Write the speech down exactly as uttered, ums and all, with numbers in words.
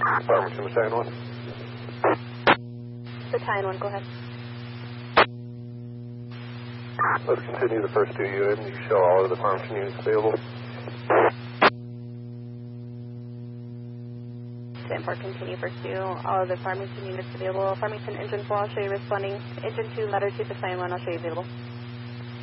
Farmington, Battalion one. Battalion one, go ahead. Let's continue the first two units. You show all of the Farmington units available. Stand for continue first two. All of the Farmington units available. Farmington engine four, I'll show you responding. Engine two, ladder two, Battalion one, I'll show you available.